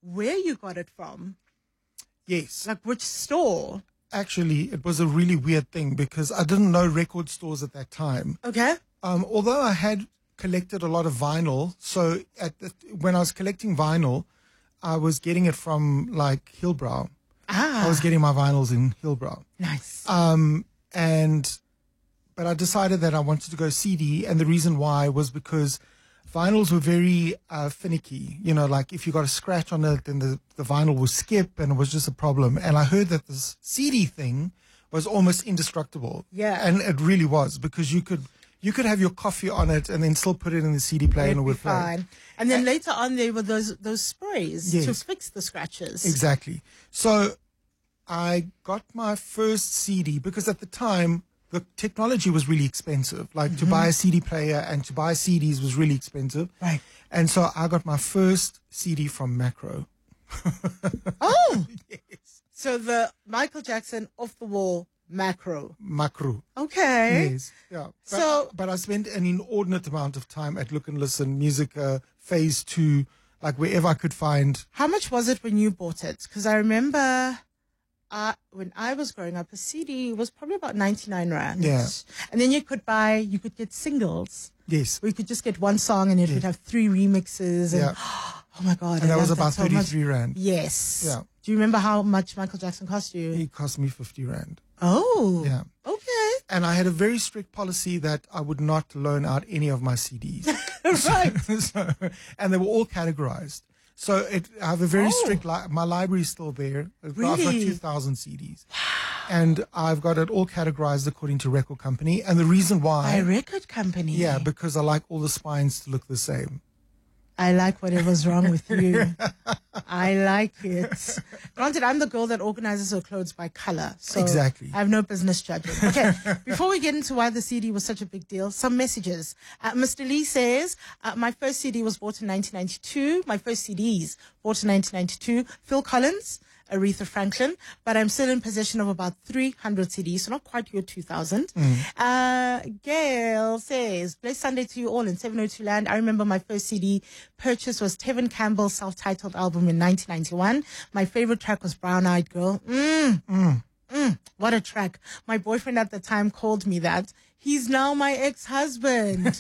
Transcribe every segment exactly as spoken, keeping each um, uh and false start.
where you got it from. Yes. Like which store? Actually, it was a really weird thing because I didn't know record stores at that time. Okay. Um, although I had collected a lot of vinyl, so at the, when I was collecting vinyl, I was getting it from like Hillbrow. Ah. I was getting my vinyls in Hillbrow. Nice. Um, and, but I decided that I wanted to go C D, and the reason why was because vinyls were very uh, finicky. You know, like if you got a scratch on it, then the, the vinyl would skip, and it was just a problem. And I heard that this C D thing was almost indestructible. Yeah. And it really was, because you could you could have your coffee on it and then still put it in the C D player and it would play. Fine. And then and, later on there were those those sprays yes, to fix the scratches. Exactly. So I got my first C D because at the time the technology was really expensive. Like mm-hmm. to buy a C D player and to buy C Ds was really expensive. Right. And so I got my first C D from Macro. Oh. Yes. So the Michael Jackson Off the Wall Macro. Macro. Okay. Yes. Yeah. But, so, but I spent an inordinate amount of time at Look and Listen, Music uh, Phase Two, like wherever I could find. How much was it when you bought it? Because I remember uh, when I was growing up, a C D was probably about ninety-nine rand. Yeah. And then you could buy, you could get singles. Yes. Or you could just get one song and it yes. would have three remixes. And, yeah. oh my God. And I that was about so thirty-three much. rand. Yes. Yeah. Do you remember how much Michael Jackson cost you? He cost me fifty rand. Oh. Yeah. Okay. And I had a very strict policy that I would not loan out any of my C Ds. Right. so, and they were all categorized. So it, I have a very oh. strict, li- my library is still there. I've got, really? I've got two thousand C Ds. And I've got it all categorized according to record company. And the reason why. By record company? Yeah, because I like all the spines to look the same. I like whatever's wrong with you. I like it. Granted, I'm the girl that organizes her clothes by color. So exactly. I have no business judging. Okay, before we get into why the C D was such a big deal, some messages. Uh, Mister Lee says, uh, my first C D was bought in nineteen ninety-two. My first C Ds bought in nineteen ninety-two. Phil Collins, Aretha Franklin, but I'm still in possession of about three hundred C Ds, so not quite your two thousand. Mm. Uh, Gail says, blessed Sunday to you all in seven oh two land. I remember my first C D purchase was Tevin Campbell's self-titled album in nineteen ninety-one. My favorite track was Brown Eyed Girl. Mm. Mm. Mm. What a track. My boyfriend at the time called me that. He's now my ex-husband.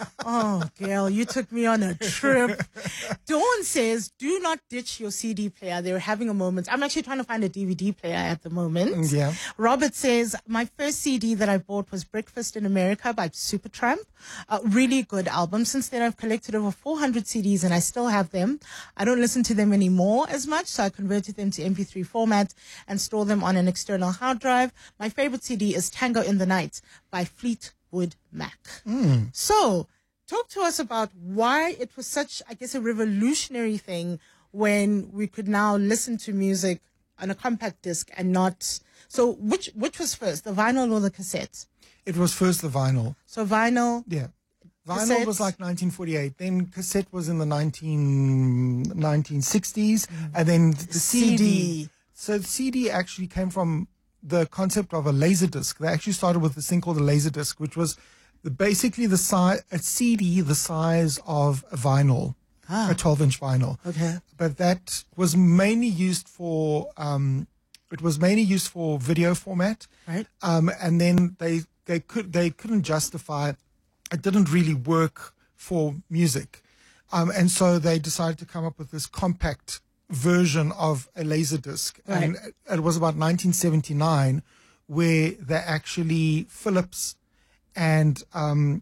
Oh, Gail, you took me on a trip. Dawn says, do not ditch your C D player. They're having a moment. I'm actually trying to find a D V D player at the moment. Yeah. Robert says, my first C D that I bought was Breakfast in America by Supertramp. A really good album. Since then, I've collected over four hundred C Ds and I still have them. I don't listen to them anymore as much, so I converted them to M P three format and store them on an external hard drive. My favorite C D is Tango in the Night by Fleetwood Mac. Mm. So, talk to us about why it was such, I guess, a revolutionary thing when we could now listen to music on a compact disc and not... So, which which was first, the vinyl or the cassette? It was first the vinyl. So, vinyl... Yeah. Vinyl cassette. was like nineteen forty-eight. Then cassette was in the nineteen, nineteen sixties. Mm. And then the C D... C D. So, the C D actually came from the concept of a laser disc. They actually started with this thing called a laser disc, which was the, basically the size, a C D the size of a vinyl, ah. a twelve inch vinyl. Okay. But that was mainly used for, um, it was mainly used for video format. Right. Um, and then they, they could, they couldn't justify it. It didn't really work for music. Um, and so they decided to come up with this compact version of a laser disc. Right. And it was about nineteen seventy-nine where they actually Philips and um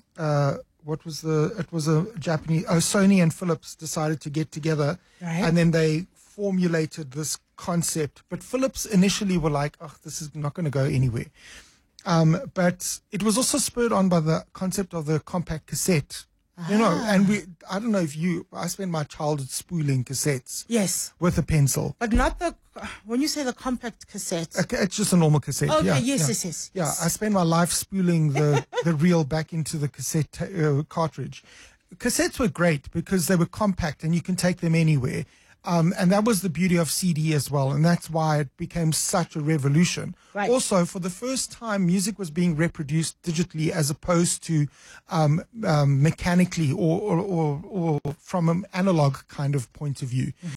uh what was the it was a Japanese oh, Sony and Philips decided to get together. Right. And then they formulated this concept, but Philips initially were like, oh, this is not going to go anywhere. Um but it was also spurred on by the concept of the compact cassette. You know, and we, I don't know if you, I spent my childhood spooling cassettes. Yes. With a pencil. But not the, when you say the compact cassette. Okay, it's just a normal cassette. Okay, yeah, yes, yeah. yes, yes. Yeah, yes. I spent my life spooling the, the reel back into the cassette uh, cartridge. Cassettes were great because they were compact and you can take them anywhere. Um, and that was the beauty of C D as well. And that's why it became such a revolution. Right. Also, for the first time, music was being reproduced digitally as opposed to um, um, mechanically or, or, or, or from an analog kind of point of view. Mm-hmm.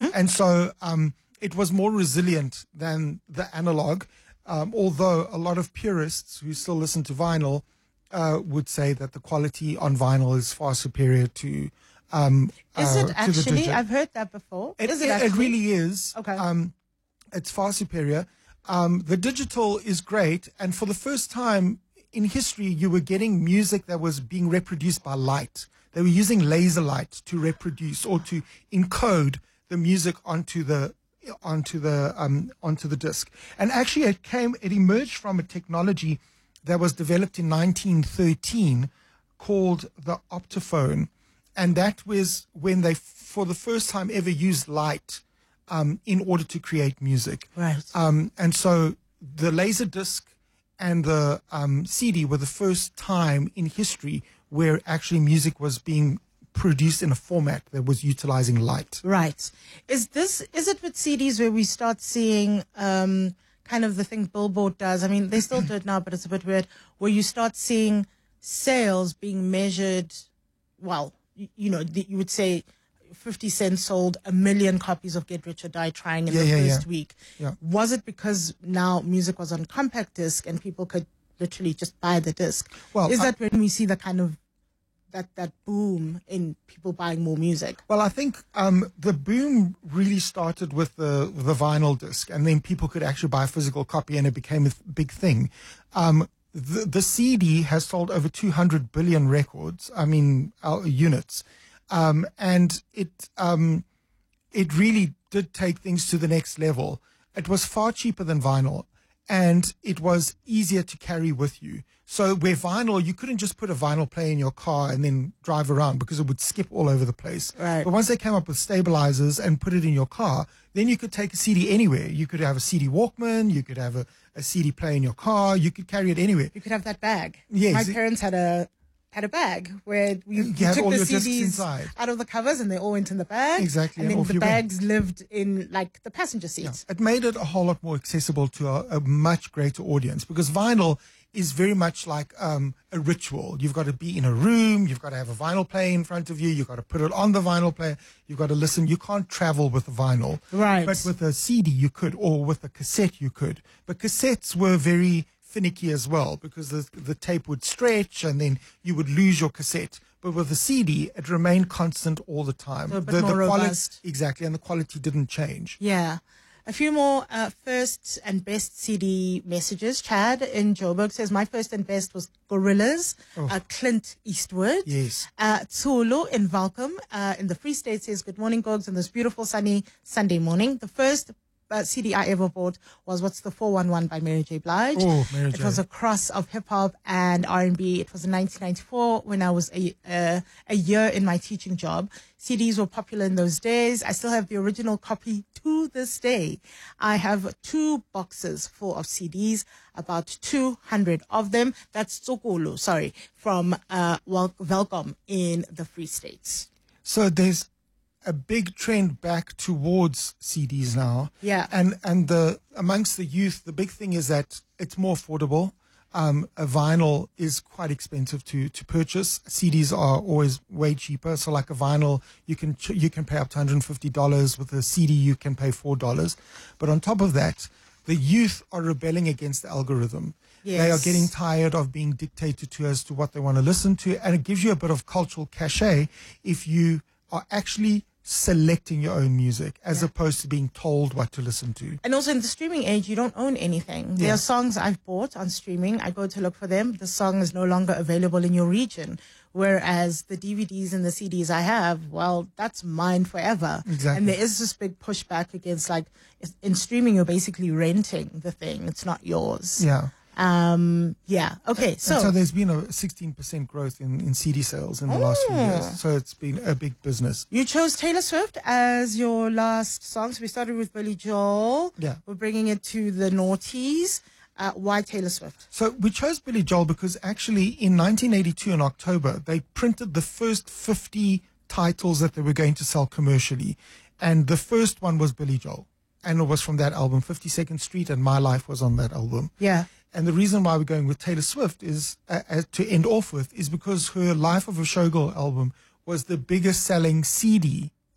And so um, it was more resilient than the analog, um, although a lot of purists who still listen to vinyl uh, would say that the quality on vinyl is far superior to um, Is uh, it to the actually? digital. I've heard that before. It, is it, it, it actually? really is. Okay. Um, it's far superior. Um, the digital is great, and for the first time in history, you were getting music that was being reproduced by light. They were using laser light to reproduce or to encode the music onto the onto the um, onto the disc. And actually, it came it emerged from a technology that was developed in nineteen thirteen called the optophone, and that was when they, for the first time ever, used light um, in order to create music. Right. Um, and so the laser disc and the um, C D were the first time in history where actually music was being produced in a format that was utilizing light. Right. Is this is it with C Ds where we start seeing um, kind of the thing Billboard does? I mean, they still do it now, but it's a bit weird. Where you start seeing sales being measured. Well, you, you know, the, you would say fifty Cent sold a million copies of Get Rich or Die Trying in Yeah, the yeah, first yeah. week. Yeah. Was it because now music was on compact disc and people could literally just buy the disc? Well, is I- that when we see the kind of that that boom in people buying more music? Well, I think um, the boom really started with the the vinyl disc, and then people could actually buy a physical copy, and it became a th- big thing. Um, the, the C D has sold over two hundred billion records, I mean, uh, units, um, and it um, it really did take things to the next level. It was far cheaper than vinyl, and it was easier to carry with you. So where vinyl, you couldn't just put a vinyl player in your car and then drive around because it would skip all over the place. Right. But once they came up with stabilizers and put it in your car, then you could take a C D anywhere. You could have a C D Walkman, you could have a, a C D player in your car, you could carry it anywhere. You could have that bag. Yes. My parents had a had a bag where you, you had took all the your discs C Ds inside. out of the covers and they all went in the bag. Exactly, And and then off the you went. bags lived in like the passenger seat. It made it a whole lot more accessible to a, a much greater audience, because vinyl is very much like um, a ritual. You've got to be in a room, you've got to have a vinyl player in front of you, you've got to put it on the vinyl player, you've got to listen. You can't travel with a vinyl. Right. But with a C D you could, or with a cassette you could. But cassettes were very finicky as well, because the, the tape would stretch and then you would lose your cassette. But with the C D, it remained constant all the time. So a bit the, more the quality, robust. exactly, and the quality didn't change. Yeah. A few more uh, first and best C D messages. Chad in Joburg says, my first and best was Gorillaz, uh, Clint Eastwood. Yes. Uh, Tsulu in Valcom uh, in the Free State says, good morning, Gogs, on this beautiful sunny Sunday morning. The first uh, C D I ever bought was What's the four one one by Mary J. Blige. Oh, Mary It J. was a cross of hip hop and R and B. It was in nineteen ninety-four when I was a, uh, a year in my teaching job. C Ds were popular in those days. I still have the original copy to this day. I have two boxes full of C Ds, about two hundred of them. That's Tsokolo, sorry, from uh, Wel- Welcome in the Free States. So there's a big trend back towards C Ds now. Yeah. And and the amongst the youth, the big thing is that it's more affordable. Um, a vinyl is quite expensive to to purchase. C Ds are always way cheaper. So like a vinyl, you can ch- you can pay up to one hundred fifty dollars. With a C D, you can pay four dollars. But on top of that, the youth are rebelling against the algorithm. They are Yes. getting tired of being dictated to as to what they want to listen to, and it gives you a bit of cultural cachet if you are actually selecting your own music as Yeah. opposed to being told what to listen to. And also in the streaming age, you don't own anything. There Yeah. are songs I've bought on streaming. I go to look for them. The song is no longer available in your region. Whereas the D V Ds and the C Ds I have, well, that's mine forever. Exactly. And there is this big pushback against, like, in streaming, you're basically renting the thing. It's not yours. Yeah. Um, yeah. Okay. So, So, so there's been a sixteen percent growth in, in C D sales in the last few Oh. years. So it's been a big business. you chose Taylor Swift as your last song. So we started with Billy Joel. Yeah. We're bringing it to the noughties. Uh, why Taylor Swift? So we chose Billy Joel because actually in nineteen eighty-two in October, they printed the first fifty titles that they were going to sell commercially. And the first one was Billy Joel. And it was from that album, fifty-second Street, and My Life was on that album. Yeah. And the reason why we're going with Taylor Swift is uh, uh, to end off with is because her Life of a Showgirl album was the biggest selling C D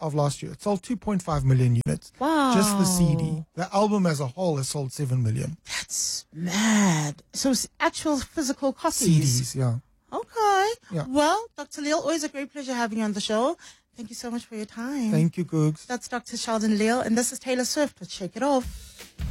of last year. It sold two point five million units. Wow. Just the C D. The album as a whole has sold seven million. That's mad. So it's actual physical copies. C Ds, yeah. Okay. Yeah. Well, Doctor Leal, always a great pleasure having you on the show. Thank you so much for your time. Thank you, Googs. That's Doctor Sheldon Leal, and this is Taylor Swift with Shake It Off.